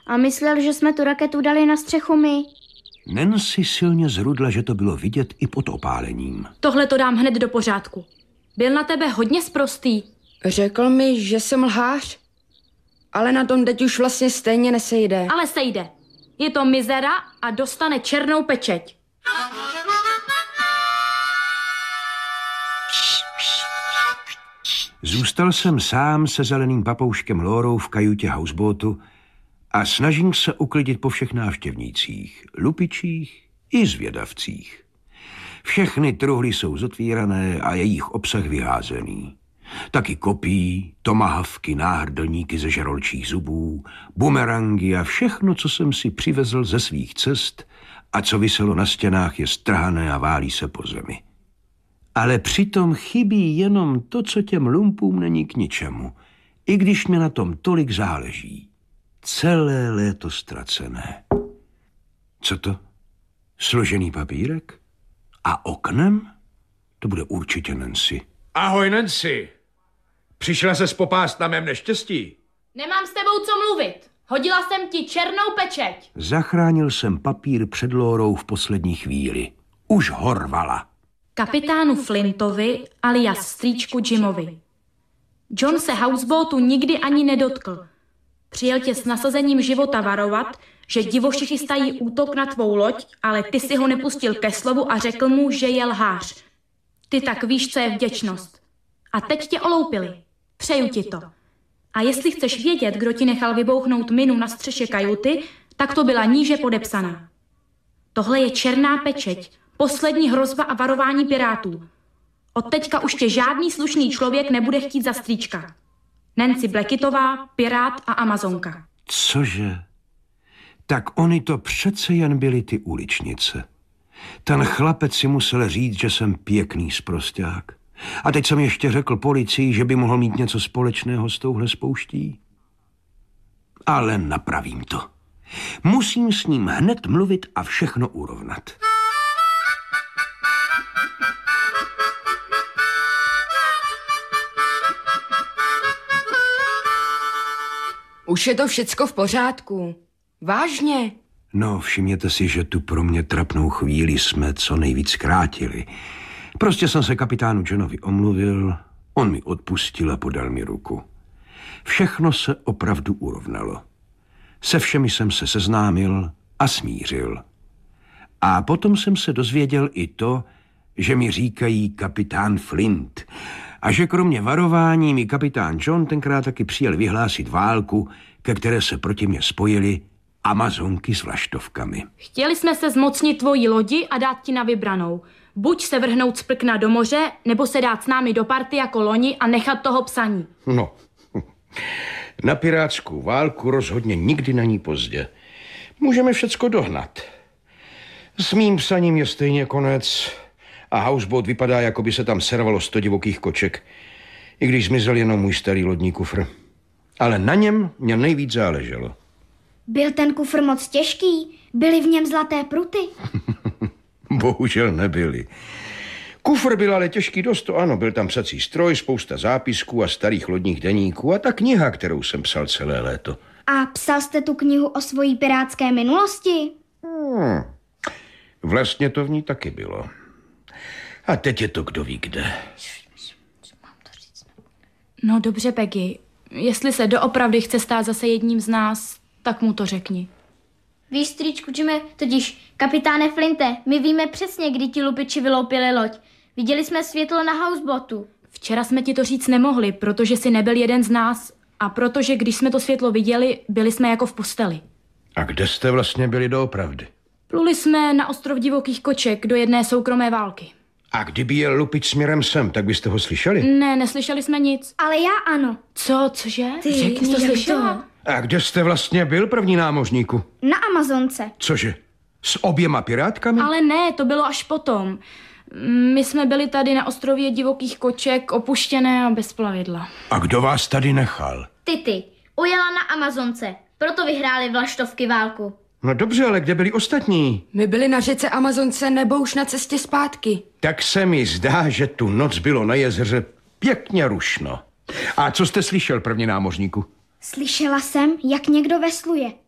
a myslel, že jsme tu raketu dali na střechu my. Nancy silně zrudla, že to bylo vidět i pod opálením. Tohle to dám hned do pořádku. Byl na tebe hodně sprostý. Řekl mi, že jsem lhář, ale na tom teď už vlastně stejně nesejde. Ale sejde. Je to mizera a dostane černou pečeť. Zůstal jsem sám se zeleným papouškem Lórou v kajutě houseboatu a snažím se uklidit po všech návštěvnících, lupičích i zvědavcích. Všechny truhly jsou zotvírané a jejich obsah vyházený. Taky kopí, tomahawky, náhrdelníky ze žerolčích zubů, bumerangy a všechno, co jsem si přivezl ze svých cest a co viselo na stěnách, je strhané a válí se po zemi. Ale přitom chybí jenom to, co těm lumpům není k ničemu, i když mi na tom tolik záleží. Celé léto ztracené. Co to? Složený papírek? A oknem? To bude určitě Nancy. Ahoj, Nancy. Přišla ses popást na mém neštěstí? Nemám s tebou co mluvit. Hodila jsem ti černou pečeť. Zachránil jsem papír před Lórou v poslední chvíli. Už ho rvala. Kapitánu Flintovi alias strýčku Jimovi. John se houseboatu nikdy ani nedotkl. Přijel tě s nasazením života varovat, že divoši chystají útok na tvou loď, ale ty si ho nepustil ke slovu a řekl mu, že je lhář. Ty tak víš, co je vděčnost. A teď tě oloupili. Přeju ti to. A jestli chceš vědět, kdo ti nechal vybouchnout minu na střeše kajuty, tak to byla níže podepsaná. Tohle je černá pečeť, poslední hrozba a varování pirátů. Od teďka už tě žádný slušný člověk nebude chtít za strýčka. Nancy Blackitová, pirát a Amazonka. Cože? Tak oni to přece jen byly ty uličnice. Ten chlapec si musel říct, že jsem pěkný sprosťák. A teď jsem ještě řekl policii, že by mohl mít něco společného s touhle spouští. Ale napravím to. Musím s ním hned mluvit a všechno urovnat. Už je to všecko v pořádku. Vážně. No, všimněte si, že tu pro mě trapnou chvíli jsme co nejvíc zkrátili. Prostě jsem se kapitánu Johnovi omluvil, on mi odpustil a podal mi ruku. Všechno se opravdu urovnalo. Se všemi jsem se seznámil a smířil. A potom jsem se dozvěděl i to, že mi říkají kapitán Flint a že kromě varování mi kapitán John tenkrát taky přijel vyhlásit válku, ke které se proti mě spojili Amazonky s vlaštovkami. Chtěli jsme se zmocnit tvojí lodi a dát ti na vybranou. Buď se vrhnout z prkna do moře, nebo se dát s námi do party jako loni a nechat toho psaní. No, na pirátskou válku rozhodně nikdy není pozdě. Můžeme všecko dohnat. S mým psaním je stejně konec a houseboat vypadá, jako by se tam servalo 100 divokých koček, i když zmizel jenom můj starý lodní kufr. Ale na něm mě nejvíc záleželo. Byl ten kufr moc těžký? Byly v něm zlaté pruty? Bohužel nebyly. Kufr byl ale těžký dost, to ano. Byl tam psací stroj, spousta zápisků a starých lodních deníků a ta kniha, kterou jsem psal celé léto. A psal jste tu knihu o svojí pirátské minulosti? Vlastně to v ní taky bylo. A teď je to kdo ví kde. No dobře, Peggy. Jestli se doopravdy chce stát zase jedním z nás, tak mu to řekni. Víš, strýčku Jimmy, totiž kapitáne Flinte, my víme přesně, kdy ti lupiči vyloupili loď. Viděli jsme světlo na houseboatu. Včera jsme ti to říct nemohli, protože jsi nebyl jeden z nás a protože když jsme to světlo viděli, byli jsme jako v posteli. A kde jste vlastně byli doopravdy? Pluli jsme na ostrov divokých koček do jedné soukromé války. A kdyby jel lupič směrem sem, tak byste ho slyšeli? Ne, neslyšeli jsme nic. Ale já ano. Cože? Řekni, to slyšela? A kde jste vlastně byl, první námořníku? Na Amazonce. Cože? S oběma pirátkami? Ale ne, to bylo až potom. My jsme byli tady na ostrově divokých koček, opuštěné a bez plavidla. A kdo vás tady nechal? Ty. Ujela na Amazonce. Proto vyhráli vlaštovky válku. No dobře, ale kde byli ostatní? My byli na řece Amazonce nebo už na cestě zpátky. Tak se mi zdá, že tu noc bylo na jezeře pěkně rušno. A co jste slyšel, první námořníku? Slyšela jsem, jak někdo vesluje.